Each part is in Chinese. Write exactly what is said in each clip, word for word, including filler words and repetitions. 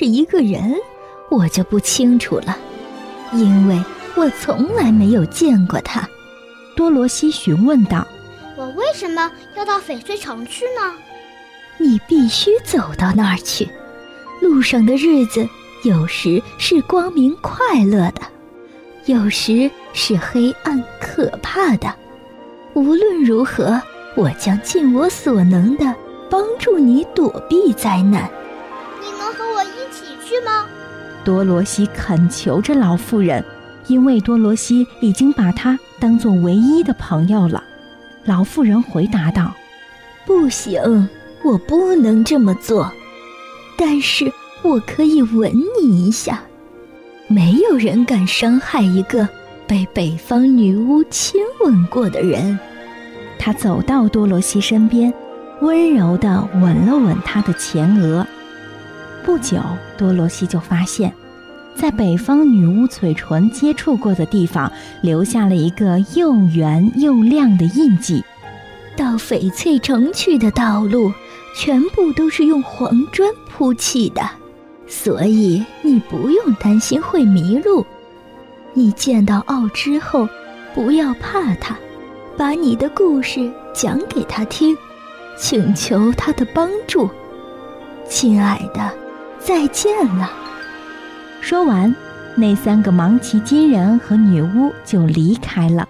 是一个人，我就不清楚了，因为我从来没有见过他。 多罗西询问道： 我为什么要到翡翠城去呢？ 你必须走到那儿去，路上的日子有时是光明快乐的，有时是黑暗可怕的。无论如何，我将尽我所能的帮助你躲避灾难。 你能和我一起去吗？ 多罗西恳求着老妇人，因为多罗西已经把她当作唯一的朋友了。老妇人回答道： 不行，我不能这么做，但是我可以吻你一下。没有人敢伤害一个被北方女巫亲吻过的人。 他走到多罗西身边，温柔地吻了吻她的前额。不久，多罗西就发现，在北方女巫嘴唇接触过的地方留下了一个又圆又亮的印记。 到翡翠城去的道路全部都是用黄砖铺砌的，所以你不用担心会迷路。你见到奥之后，不要怕他，把你的故事讲给他听，请求他的帮助。亲爱的，再见了。 说完，那三个芒奇金人和女巫就离开了。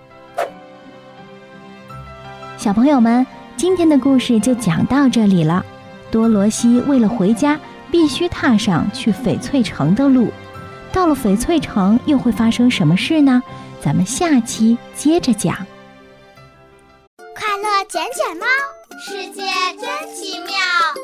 小朋友们，今天的故事就讲到这里了。多罗西为了回家，必须踏上去翡翠城的路。到了翡翠城，又会发生什么事呢？咱们下期接着讲。 快乐捡捡猫，世界真奇妙。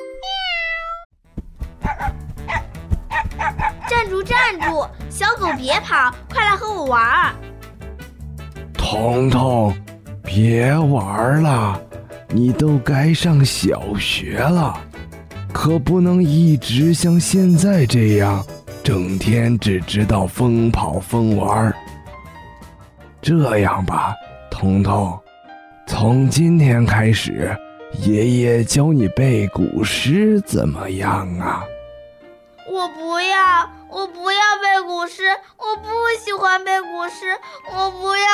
站住站住，小狗别跑，快来和我玩。 彤彤，别玩了，你都该上小学了，可不能一直像现在这样，整天只知道疯跑疯玩。这样吧，彤彤，从今天开始，爷爷教你背古诗，怎么样啊？ 我不要，我不要背古诗，我不喜欢背古诗，我不要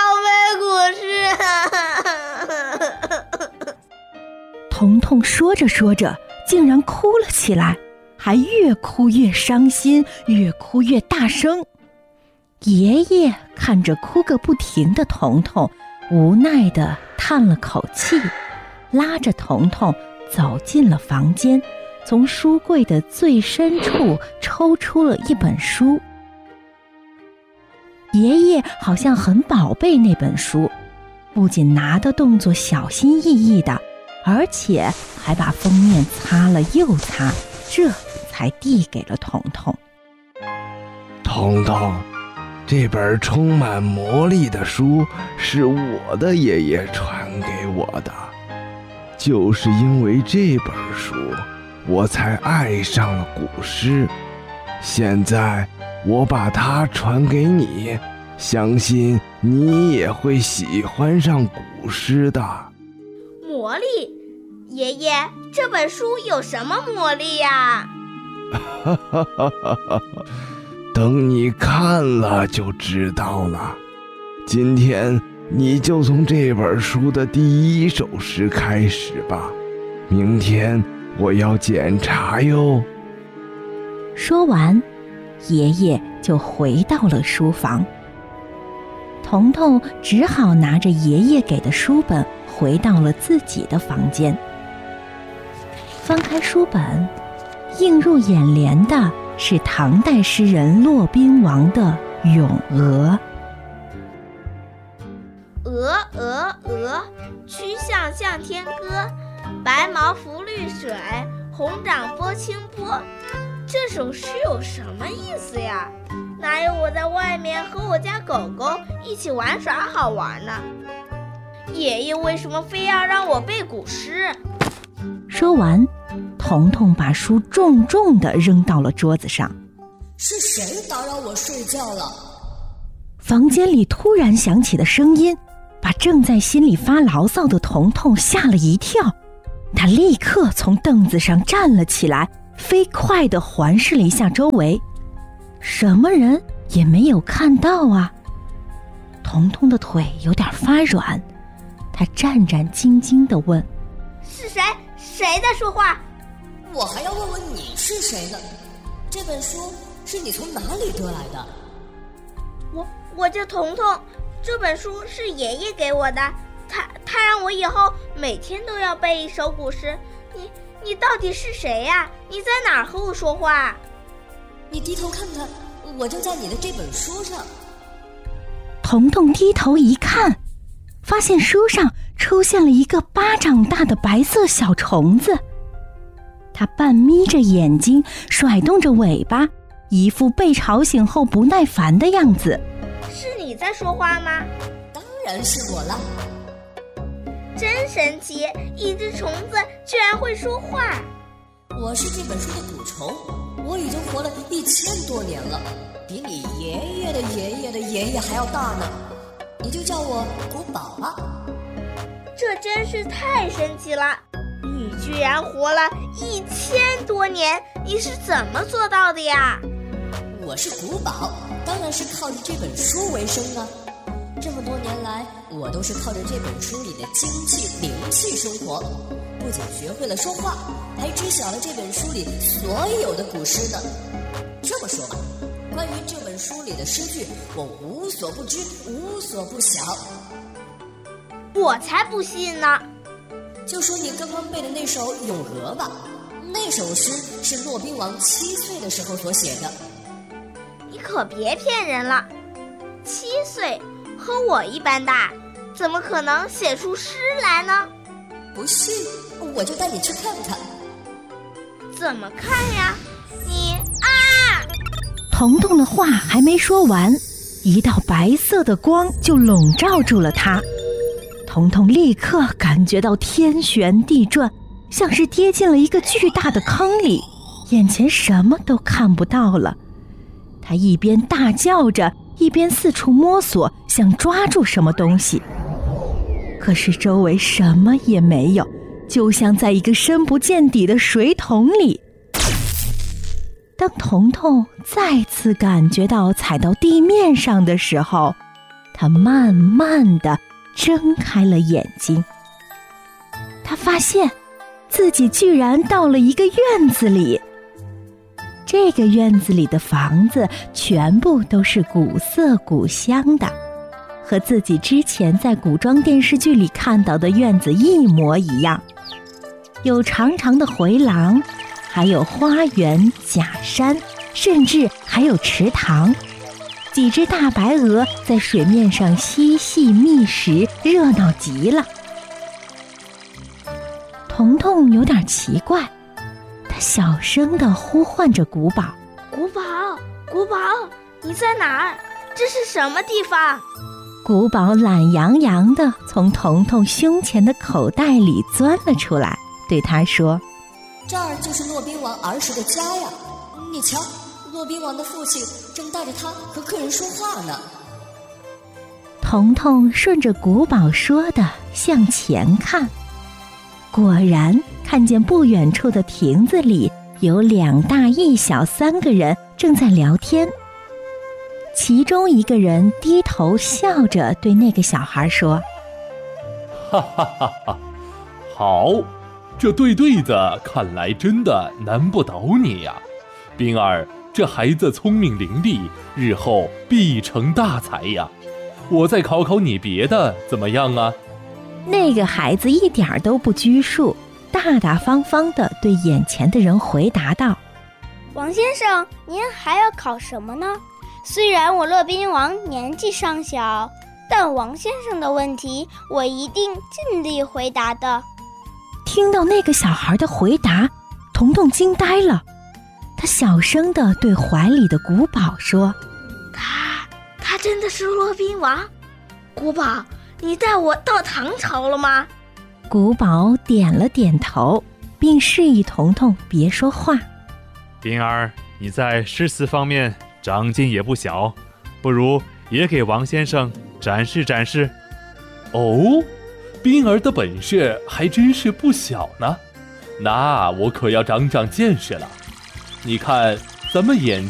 背古诗。 彤彤说着说着，竟然哭了起来，还越哭越伤心，越哭越大声。爷爷看着哭个不停的彤彤，无奈地叹了口气，拉着彤彤走进了房间，从书柜的最深处抽出了一本书。爷爷好像很宝贝那本书，不仅拿的动作小心翼翼的，而且还把封面擦了又擦，这才递给了彤彤。 彤彤，这本充满魔力的书是我的爷爷传给我的，就是因为这本书，我才爱上了古诗。现在我把它传给你，相信你也会喜欢上古诗的。 魔力？爷爷，这本书有什么魔力呀？ 哈哈哈哈哈！等你看了就知道了。今天你就从这本书的第一首诗开始吧，明天我要检查哟。 说完，爷爷就回到了书房。彤彤只好拿着爷爷给的书本回到了自己的房间。翻开书本，映入眼帘的是唐代诗人骆宾王的《咏鹅》。 鹅鹅鹅，曲项向天歌，白毛浮绿水，红掌拨清波。这首诗有什么意思呀？哪有我在外面和我家狗狗一起玩耍好玩呢？爷爷为什么非要让我背古诗？ 说完，彤彤把书重重地扔到了桌子上。 是谁打扰我睡觉了？ 房间里突然响起的声音，把正在心里发牢骚的彤彤吓了一跳。他立刻从凳子上站了起来， 飞快地环视了一下周围，什么人也没有看到啊。彤彤的腿有点发软，他战战兢兢地问： 是谁？谁在说话？ 我还要问问你是谁呢？这本书是你从哪里得来的？ 我我叫彤彤，这本书是爷爷给我的，他他让我以后每天都要背一首古诗。你你到底是谁呀？你在哪儿和我说话？ 你低头看看，我就在你的这本书上。 彤彤低头一看，发现书上出现了一个巴掌大的白色小虫子。它半眯着眼睛，甩动着尾巴，一副被吵醒后不耐烦的样子。 是你在说话吗？ 当然是我了。 真神奇，一只虫子居然会说话。 我是这本书的蛊虫，我已经活了一千多年了，比你爷爷的爷爷的爷爷还要大呢。你就叫我古堡吧。 这真是太神奇了，你居然活了一千多年，你是怎么做到的呀？ 我是古堡，当然是靠着这本书为生啊。这么多年来，我都是靠着这本书里的精气灵气生活，不仅学会了说话，还知晓了这本书里所有的古诗呢。这么说吧，关于这本书里的诗句，我无所不知，无所不晓。 我才不信呢！ 就说你刚刚背的那首《咏鹅》吧，那首诗是骆宾王七岁的时候所写的。 你可别骗人了，七岁和我一般大，怎么可能写出诗来呢？ 不信，我就带你去看看。 怎么看呀？你啊！ 彤彤的话还没说完，一道白色的光就笼罩住了他。彤彤立刻感觉到天旋地转，像是跌进了一个巨大的坑里，眼前什么都看不到了。他一边大叫着，一边四处摸索，想抓住什么东西。可是周围什么也没有，就像在一个深不见底的水桶里。当彤彤再次感觉到踩到地面上的时候，他慢慢地睁开了眼睛。他发现自己居然到了一个院子里。这个院子里的房子全部都是古色古香的，和自己之前在古装电视剧里看到的院子一模一样，有长长的回廊，还有花园、假山，甚至还有池塘。几只大白鹅在水面上嬉戏觅食，热闹极了。彤彤有点奇怪，他小声地呼唤着古堡： 古堡，古堡，你在哪儿？这是什么地方？ 古堡懒洋洋地从彤彤胸前的口袋里钻了出来，对他说： 这儿就是骆宾王儿时的家呀，你瞧，骆宾王的父亲正带着他和客人说话呢。 彤彤顺着古堡说的向前看，果然看见不远处的亭子里有两大一小三个人正在聊天。其中一个人低头笑着对那个小孩说： 哈哈哈哈，好，这对对子看来真的难不倒你呀，冰儿，这孩子聪明伶俐，日后必成大才呀。我再考考你别的怎么样啊？ 那个孩子一点都不拘束，大大方方地对眼前的人回答道： 王先生，您还要考什么呢？虽然我骆宾王年纪尚小，但王先生的问题我一定尽力回答的。 听到那个小孩的回答，彤彤惊呆了，他小声地对怀里的古堡说： 他他真的是骆宾王？古堡，你带我到唐朝了吗？ 古堡点了点头，并示意彤彤别说话。 冰儿，你在诗词方面长进也不小，不如也给王先生展示展示。 哦，冰儿的本事还真是不小呢，那我可要长长见识了。 你看，咱们眼